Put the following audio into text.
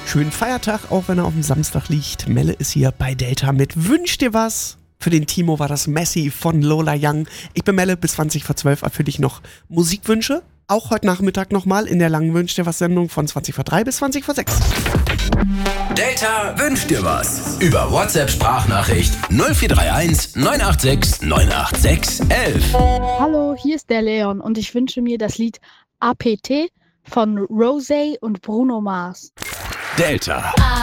Schönen Feiertag, auch wenn er auf dem Samstag liegt. Melle ist hier bei Delta mit Wünsch dir was. Für den Timo war das Messi von Lola Young. Ich bin Melle, bis 20 vor 12 für dich noch Musikwünsche. Auch heute Nachmittag nochmal in der langen Wünsch dir was Sendung von 20 vor 3 bis 20 vor 6. Delta wünscht dir was. Über WhatsApp-Sprachnachricht 0431 986 986 11. Hallo, hier ist der Leon und ich wünsche mir das Lied APT von Rosé und Bruno Mars. Delta.